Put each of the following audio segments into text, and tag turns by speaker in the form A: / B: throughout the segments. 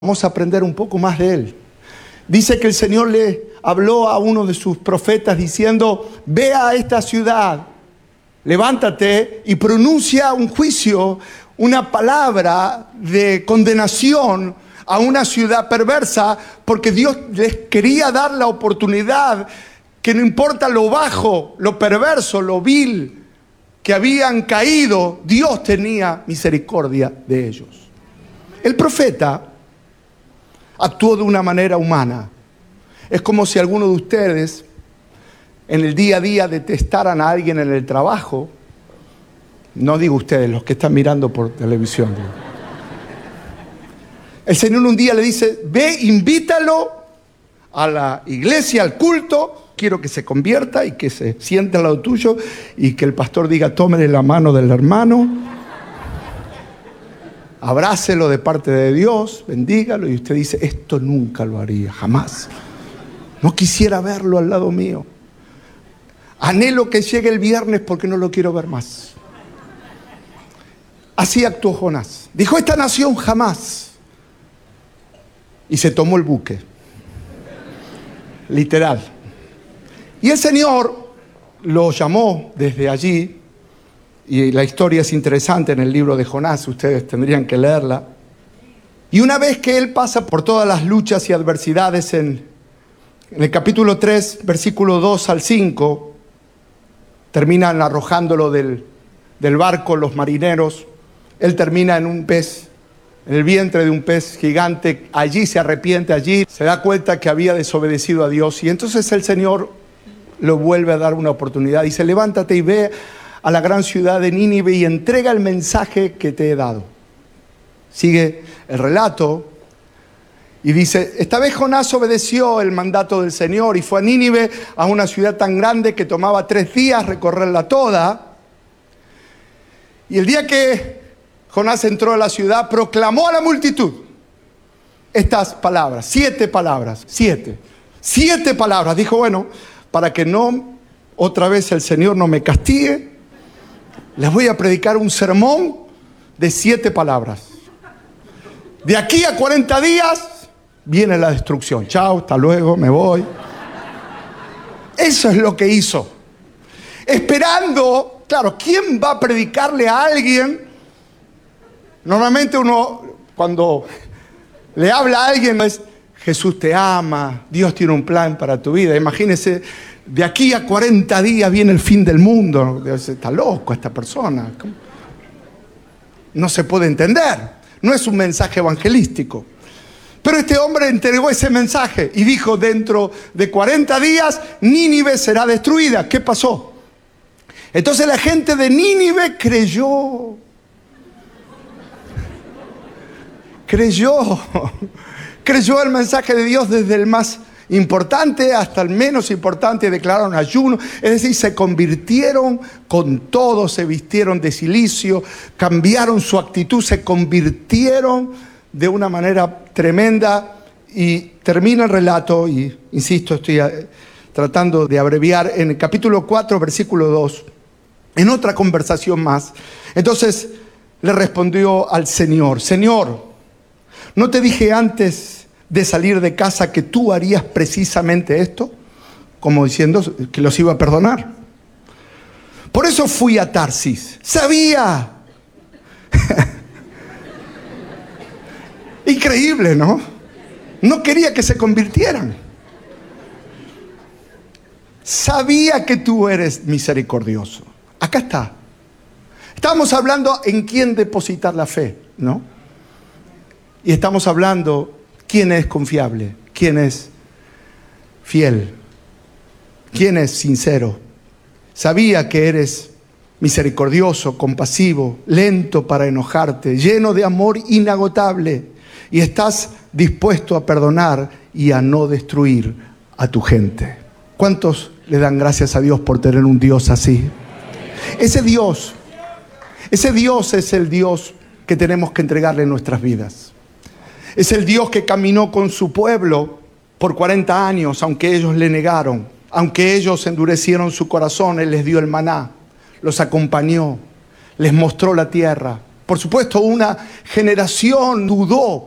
A: Vamos a aprender un poco más de él. Dice que el Señor le habló a uno de sus profetas diciendo: ve a esta ciudad, levántate y pronuncia un juicio, una palabra de condenación a una ciudad perversa, porque Dios les quería dar la oportunidad que no importa lo bajo, lo perverso, lo vil que habían caído, Dios tenía misericordia de ellos. El profeta actuó de una manera humana. Es como si alguno de ustedes en el día a día detestaran a alguien en el trabajo. No digo ustedes, los que están mirando por televisión. El Señor un día le dice: ve, invítalo a la iglesia, al culto. Quiero que se convierta y que se siente al lado tuyo y que el pastor diga: tómele la mano del hermano, abrácelo de parte de Dios, bendígalo. Y usted dice: esto nunca lo haría, jamás. No quisiera verlo al lado mío. Anhelo que llegue el viernes porque no lo quiero ver más. Así actuó Jonás. Dijo: esta nación jamás. Y se tomó el buque. Literal. Y el Señor lo llamó desde allí. Y la historia es interesante en el libro de Jonás, ustedes tendrían que leerla. Y una vez que él pasa por todas las luchas y adversidades en el capítulo 3, versículo 2 al 5, terminan arrojándolo del barco los marineros. Él termina en un pez, en el vientre de un pez gigante. Allí se arrepiente, allí se da cuenta que había desobedecido a Dios. Y entonces el Señor lo vuelve a dar una oportunidad. Dice: levántate y ve a la gran ciudad de Nínive y entrega el mensaje que te he dado. Sigue el relato y dice: esta vez Jonás obedeció el mandato del Señor y fue a Nínive, a una ciudad tan grande que tomaba 3 días recorrerla toda. Y el día que Jonás entró a la ciudad, proclamó a la multitud estas palabras, 7 palabras, 7 palabras. Dijo: bueno, para que no otra vez el Señor no me castigue, les voy a predicar un sermón de 7 palabras. De aquí a 40 días viene la destrucción. Chao, hasta luego, me voy. Eso es lo que hizo. Esperando, claro, ¿quién va a predicarle a alguien? Normalmente uno, cuando le habla a alguien, es: Jesús te ama, Dios tiene un plan para tu vida. Imagínese, de aquí a 40 días viene el fin del mundo. Está loco esta persona. No se puede entender. No es un mensaje evangelístico. Pero este hombre entregó ese mensaje y dijo: dentro de 40 días Nínive será destruida. ¿Qué pasó? Entonces la gente de Nínive creyó el mensaje de Dios, desde el más importante hasta el menos importante. Declararon ayuno, es decir, se convirtieron con todo, se vistieron de cilicio, cambiaron su actitud, se convirtieron de una manera tremenda. Y termina el relato, y insisto, estoy tratando de abreviar, en el capítulo 4, versículo 2, en otra conversación más. Entonces le respondió al Señor: Señor, ¿no te dije antes de salir de casa que tú harías precisamente esto? Como diciendo que los iba a perdonar. Por eso fui a Tarsis. Sabía. Increíble, ¿no? No quería que se convirtieran. Sabía que tú eres misericordioso. Acá está. Estamos hablando en quién depositar la fe, ¿no? Y estamos hablando quién es confiable, quién es fiel, quién es sincero. Sabía que eres misericordioso, compasivo, lento para enojarte, lleno de amor inagotable, y estás dispuesto a perdonar y a no destruir a tu gente. ¿Cuántos le dan gracias a Dios por tener un Dios así? Ese Dios es el Dios que tenemos que entregarle en nuestras vidas. Es el Dios que caminó con su pueblo por 40 años, aunque ellos le negaron, aunque ellos endurecieron su corazón. Él les dio el maná, los acompañó, les mostró la tierra. Por supuesto, una generación dudó,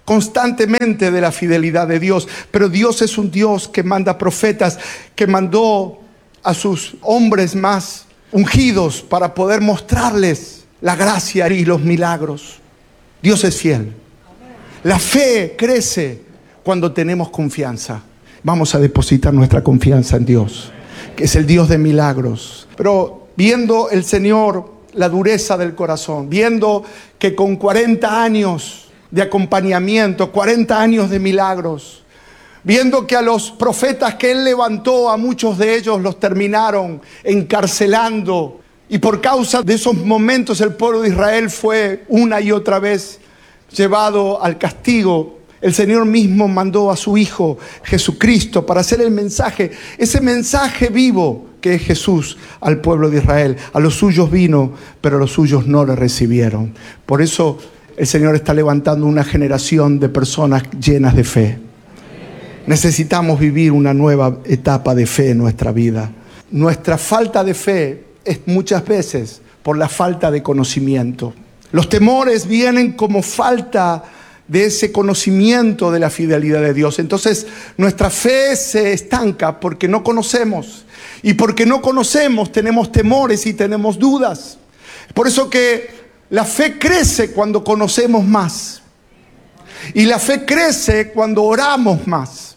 A: constantemente de la fidelidad de Dios, pero Dios es un Dios que manda profetas, que mandó a sus hombres más ungidos para poder mostrarles la gracia y los milagros. Dios es fiel. La fe crece cuando tenemos confianza. Vamos a depositar nuestra confianza en Dios, que es el Dios de milagros. Pero viendo el Señor la dureza del corazón, viendo que con 40 años de acompañamiento, 40 años de milagros, viendo que a los profetas que Él levantó, a muchos de ellos los terminaron encarcelando, y por causa de esos momentos el pueblo de Israel fue una y otra vez llevado al castigo, el Señor mismo mandó a su Hijo Jesucristo para hacer el mensaje, ese mensaje vivo que es Jesús al pueblo de Israel. A los suyos vino, pero los suyos no le recibieron. Por eso el Señor está levantando una generación de personas llenas de fe. Necesitamos vivir una nueva etapa de fe en nuestra vida. Nuestra falta de fe es muchas veces por la falta de conocimiento. Los temores vienen como falta de ese conocimiento de la fidelidad de Dios. Entonces nuestra fe se estanca porque no conocemos. Y porque no conocemos tenemos temores y tenemos dudas. Por eso que la fe crece cuando conocemos más. Y la fe crece cuando oramos más.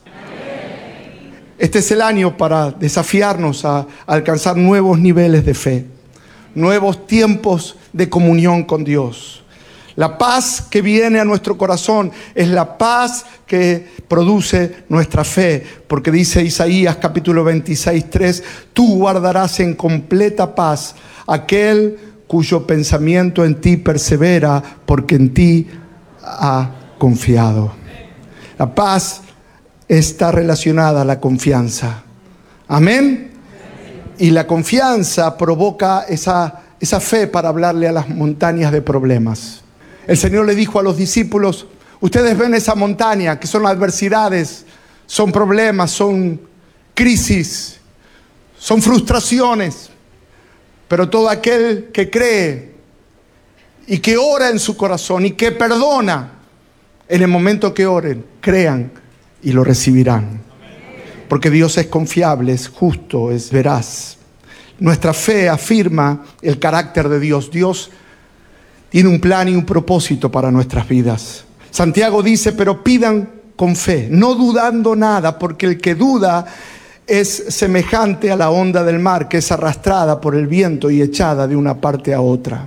A: Este es el año para desafiarnos a alcanzar nuevos niveles de fe. Nuevos tiempos de comunión con Dios. La paz que viene a nuestro corazón es la paz que produce nuestra fe. Porque dice Isaías capítulo 26:3, tú guardarás en completa paz aquel cuyo pensamiento en ti persevera, porque en ti ha confiado. La paz está relacionada a la confianza. Amén. Y la confianza provoca esa fe para hablarle a las montañas de problemas. El Señor le dijo a los discípulos, ustedes ven esa montaña que son adversidades, son problemas, son crisis, son frustraciones. Pero todo aquel que cree y que ora en su corazón y que perdona, en el momento que oren, crean y lo recibirán. Porque Dios es confiable, es justo, es veraz. Nuestra fe afirma el carácter de Dios. Dios tiene un plan y un propósito para nuestras vidas. Santiago dice, pero pidan con fe, no dudando nada, porque el que duda es semejante a la onda del mar, que es arrastrada por el viento y echada de una parte a otra.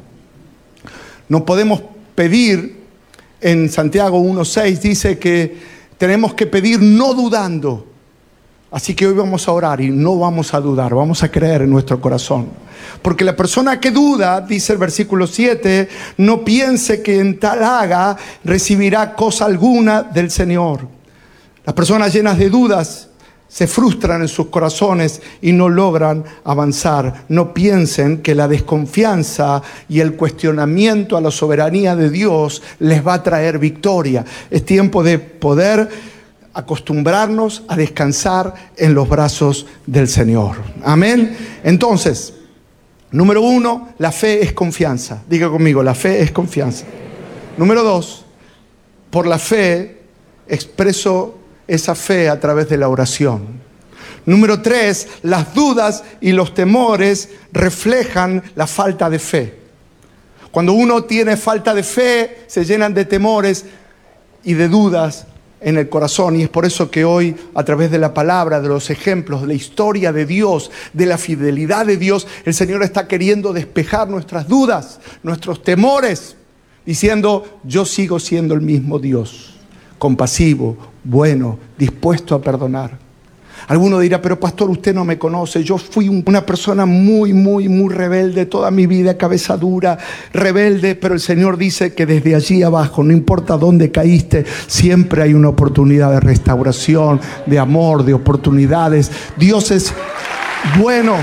A: No podemos pedir, en Santiago 1:6 dice que tenemos que pedir no dudando. Así que hoy vamos a orar y no vamos a dudar, vamos a creer en nuestro corazón. Porque la persona que duda, dice el versículo 7, no piense que en tal haga recibirá cosa alguna del Señor. Las personas llenas de dudas se frustran en sus corazones y no logran avanzar. No piensen que la desconfianza y el cuestionamiento a la soberanía de Dios les va a traer victoria. Es tiempo de poder acostumbrarnos a descansar en los brazos del Señor. Amén. Entonces, número 1, la fe es confianza. Diga conmigo, la fe es confianza. Número 2, por la fe expreso esa fe a través de la oración. Número 3, las dudas y los temores reflejan la falta de fe. Cuando uno tiene falta de fe, se llenan de temores y de dudas en el corazón. Y es por eso que hoy, a través de la palabra, de los ejemplos, de la historia de Dios, de la fidelidad de Dios, el Señor está queriendo despejar nuestras dudas, nuestros temores, diciendo, yo sigo siendo el mismo Dios, compasivo, bueno, dispuesto a perdonar. Alguno dirá, pero pastor, usted no me conoce. Yo fui una persona muy rebelde toda mi vida, cabeza dura, rebelde. Pero el Señor dice que desde allí abajo, no importa dónde caíste, siempre hay una oportunidad de restauración, de amor, de oportunidades. Dios es bueno.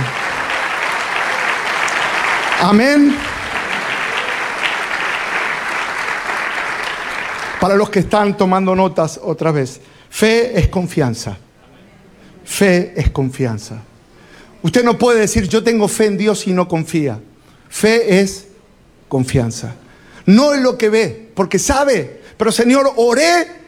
A: Amén. Para los que están tomando notas otra vez, fe es confianza. Fe es confianza. Usted no puede decir yo tengo fe en Dios y no confía. Fe es confianza. No es lo que ve, porque sabe, pero Señor, oré